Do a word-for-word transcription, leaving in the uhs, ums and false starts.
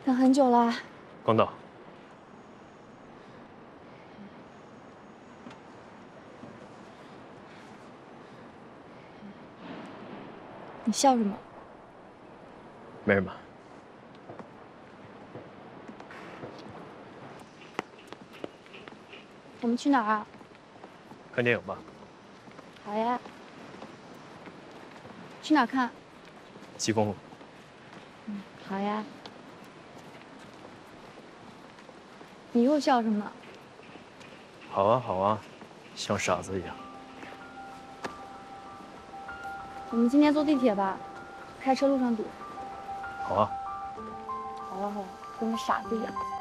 等很久了。 刚到。 你笑什么？ 没什么。 我们去哪儿啊？ 看电影吧。 好呀。去哪儿看？ 疾风路。 嗯，好呀。你又笑什么？ 好啊，好啊，像傻子一样。 我们今天坐地铁吧，开车路上堵。 好啊。 好了好了，跟个傻子一样。